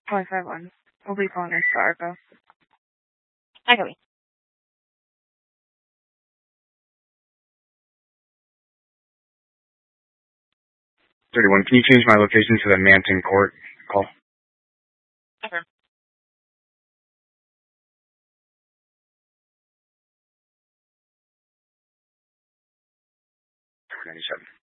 551. We'll be calling her Fargo. I copy. 31. Can you change my location to the Manton Court call? Affirm. 97.